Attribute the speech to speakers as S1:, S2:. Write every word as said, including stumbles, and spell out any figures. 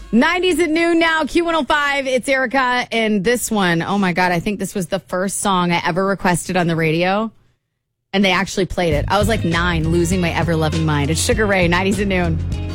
S1: nineties at noon now, Q one oh five. It's Erica. And this one, oh my God, I think this was the first song I ever requested on the radio. And they actually played it. I was like nine, losing my ever-loving mind. It's Sugar Ray, nineties at noon.